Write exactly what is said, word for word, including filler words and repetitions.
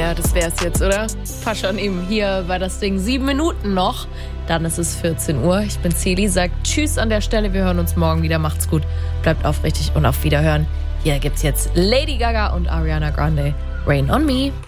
Ja, das wär's jetzt, oder? Fast schon eben. Hier war das Ding sieben Minuten noch. Dann ist es vierzehn Uhr. Ich bin Celi, sagt Tschüss an der Stelle. Wir hören uns morgen wieder. Macht's gut. Bleibt aufrichtig und auf Wiederhören. Hier gibt's jetzt Lady Gaga und Ariana Grande. Rain on Me.